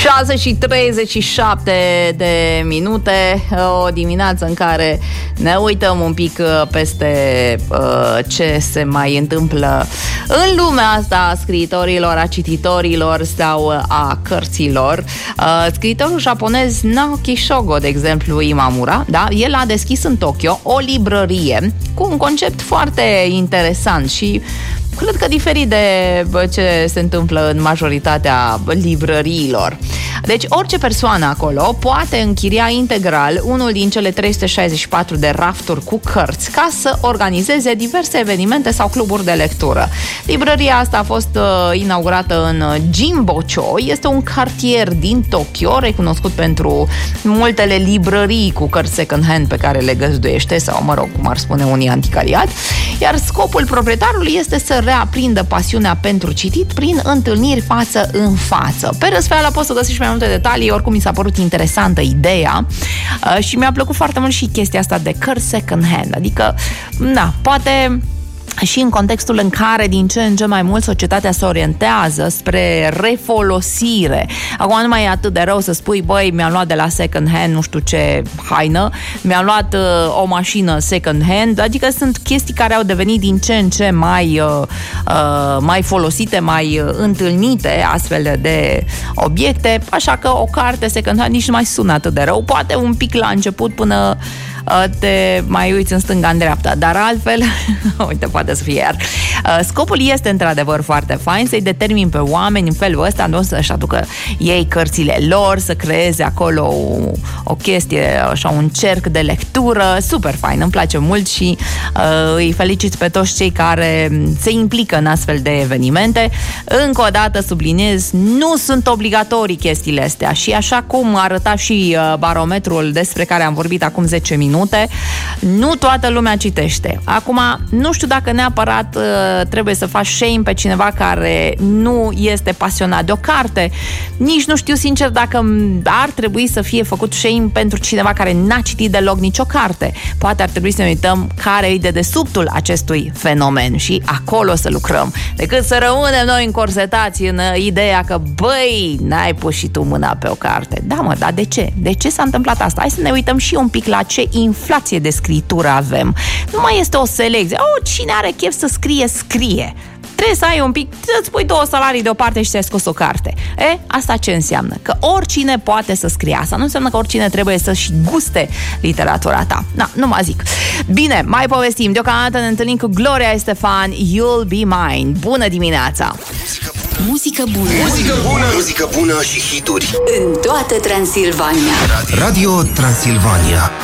6:37 de minute, o dimineață în care ne uităm un pic peste ce se mai întâmplă în lumea asta a scriitorilor, a cititorilor sau a cărților. Scriitorul japonez Naoki Shogo, de exemplu, Imamura, da? El a deschis în Tokyo o librărie cu un concept foarte interesant și cred că diferit de ce se întâmplă în majoritatea librăriilor. Deci orice persoană acolo poate închiria integral unul din cele 364 de rafturi cu cărți ca să organizeze diverse evenimente sau cluburi de lectură. Librăria asta a fost inaugurată în Jimbocho. Este un cartier din Tokyo recunoscut pentru multele librării cu cărți second-hand pe care le găzduiește, sau mă rog, cum ar spune unii, anticariat. Iar scopul proprietarului este să reaprindă pasiunea pentru citit prin întâlniri față în față. Pe răsfeală poți să găsești mai multe detalii, oricum mi s-a părut interesantă ideea și mi-a plăcut foarte mult și chestia asta de cărți second hand, adică, na, poate și în contextul în care din ce în ce mai mult societatea se orientează spre refolosire. Acum nu mai e atât de rău să spui, băi, mi-am luat de la second hand nu știu ce haină, mi-am luat o mașină second hand, adică sunt chestii care au devenit din ce în ce mai folosite, mai întâlnite, astfel de obiecte, așa că o carte second hand nici nu mai sună atât de rău, poate un pic la început până te mai uiți în stânga, în dreapta, dar altfel, uite, poate să fie iar. Scopul este într-adevăr foarte fain, să-i determin pe oameni în felul ăsta, nu să-și aducă ei cărțile lor, să creeze acolo o chestie, așa, un cerc de lectură, super fain, îmi place mult și îi felicit pe toți cei care se implică în astfel de evenimente. Încă o dată subliniez, nu sunt obligatorii chestiile astea și așa cum arăta și barometrul despre care am vorbit acum 10 minute, nu toată lumea citește. Acum, nu știu dacă neapărat trebuie să faci shame pe cineva care nu este pasionat de o carte. Nici nu știu sincer dacă ar trebui să fie făcut shame pentru cineva care n-a citit deloc nicio carte. Poate ar trebui să ne uităm care e dedesubtul acestui fenomen și acolo să lucrăm, decât să rămânem noi încorsetați în ideea că, băi, n-ai pus și tu mâna pe o carte. Da, mă, dar de ce? De ce s-a întâmplat asta? Hai să ne uităm și un pic la ce inflație de scritură avem. Nu mai este o selecție. Cine are chef să scrie. Trebuie să ai un pic, să-ți pui 2 salarii deoparte și ți-ai scos o carte. Asta ce înseamnă? Că oricine poate să scrie. Asta nu înseamnă că oricine trebuie să-și guste literatura ta. Na, nu mă zic. Bine, mai povestim. Deocamdată ne întâlnim cu Gloria Estefan, You'll Be Mine. Bună dimineața! Muzică bună. Muzică bună. Muzică bună și hituri. În toată Transilvania. Radio Transilvania.